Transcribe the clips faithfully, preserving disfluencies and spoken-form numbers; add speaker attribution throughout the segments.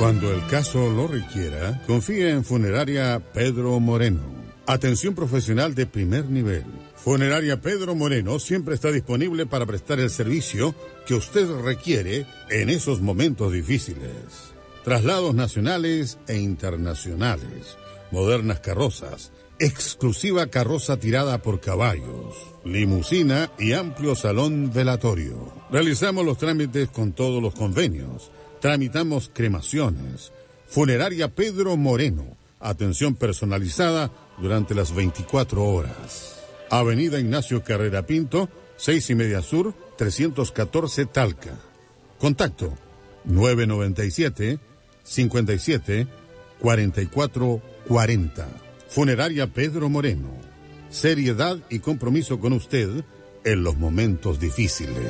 Speaker 1: Cuando el caso lo requiera, confíe en Funeraria Pedro Moreno. Atención profesional de primer nivel. Funeraria Pedro Moreno siempre está disponible para prestar el servicio que usted requiere en esos momentos difíciles. Traslados nacionales e internacionales, modernas carrozas, exclusiva carroza tirada por caballos, limusina y amplio salón velatorio. Realizamos los trámites con todos los convenios. Tramitamos cremaciones. Funeraria Pedro Moreno. Atención personalizada durante las veinticuatro horas. Avenida Ignacio Carrera Pinto, seis y media Sur, trescientos catorce Talca. Contacto nueve noventa y siete, cincuenta y siete, cuarenta y cuatro cuarenta. Funeraria Pedro Moreno. Seriedad y compromiso con usted en los momentos difíciles.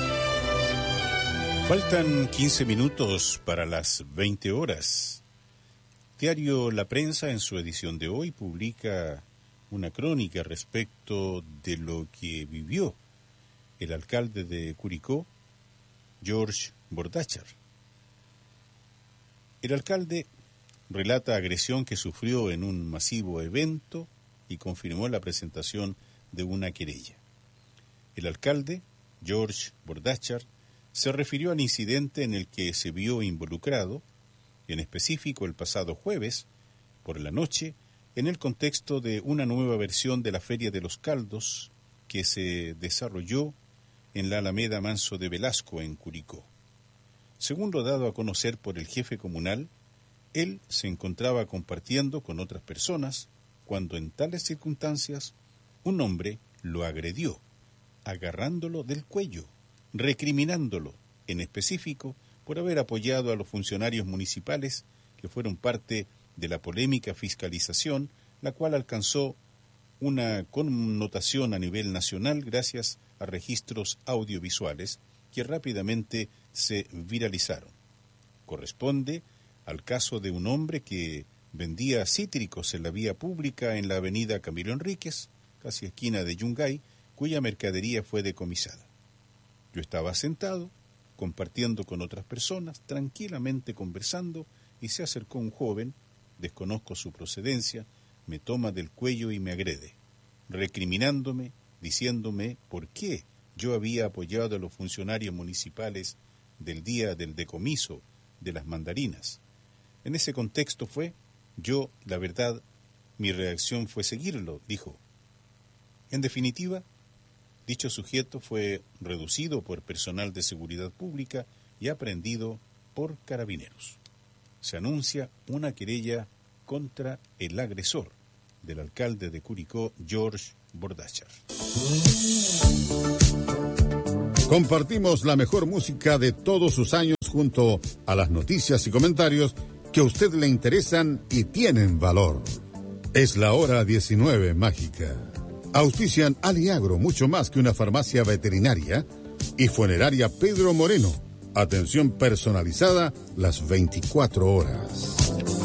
Speaker 2: Faltan quince minutos para las veinte horas. Diario La Prensa, en su edición de hoy, publica una crónica respecto de lo que vivió el alcalde de Curicó, George Bordachar. El alcalde relata agresión que sufrió en un masivo evento y confirmó la presentación de una querella. El alcalde, George Bordachar, se refirió al incidente en el que se vio involucrado, en específico el pasado jueves, por la noche, en el contexto de una nueva versión de la Feria de los Caldos que se desarrolló en la Alameda Manso de Velasco, en Curicó. Según lo dado a conocer por el jefe comunal, él se encontraba compartiendo con otras personas cuando en tales circunstancias un hombre lo agredió, agarrándolo del cuello, recriminándolo, en específico, por haber apoyado a los funcionarios municipales que fueron parte de la polémica fiscalización, la cual alcanzó una connotación a nivel nacional gracias a registros audiovisuales que rápidamente se viralizaron. Corresponde al caso de un hombre que vendía cítricos en la vía pública en la avenida Camilo Enríquez, casi esquina de Yungay, cuya mercadería fue decomisada. Yo estaba sentado, compartiendo con otras personas, tranquilamente conversando, y se acercó un joven, desconozco su procedencia, me toma del cuello y me agrede, recriminándome, diciéndome por qué yo había apoyado a los funcionarios municipales del día del decomiso de las mandarinas. En ese contexto fue, yo, la verdad, mi reacción fue seguirlo, dijo. En definitiva, dicho sujeto fue reducido por personal de seguridad pública y aprehendido por carabineros. Se anuncia una querella contra el agresor del alcalde de Curicó, George Bordachar.
Speaker 1: Compartimos la mejor música de todos sus años junto a las noticias y comentarios que a usted le interesan y tienen valor. Es la hora diecinueve mágica. Auspician Aliagro, mucho más que una farmacia veterinaria, y Funeraria Pedro Moreno. Atención personalizada las veinticuatro horas.